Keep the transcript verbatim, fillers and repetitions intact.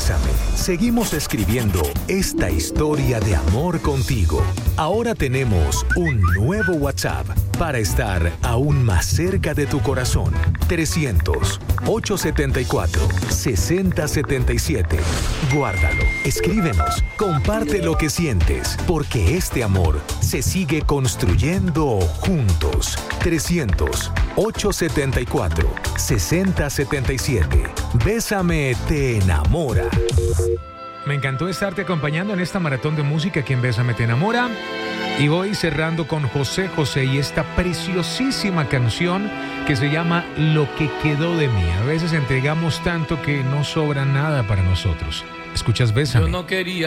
Bésame, seguimos escribiendo esta historia de amor contigo. Ahora tenemos un nuevo WhatsApp para estar aún más cerca de tu corazón. trescientos, ochocientos setenta y cuatro, sesenta setenta y siete. Guárdalo, escríbenos, comparte lo que sientes, porque este amor se sigue construyendo juntos. trescientos, ochocientos setenta y cuatro, sesenta setenta y siete. Bésame te enamora. Me encantó estarte acompañando en esta maratón de música aquí en Bésame te enamora. Y voy cerrando con José José y esta preciosísima canción que se llama Lo que quedó de mí. A veces entregamos tanto que no sobra nada para nosotros. ¿Escuchas Bésame? Yo no quería